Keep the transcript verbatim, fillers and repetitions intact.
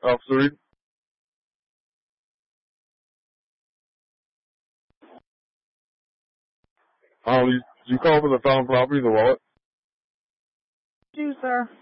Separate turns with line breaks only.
Officer Reed? Um, you, you call for the found property, the wallet?
Do, sir.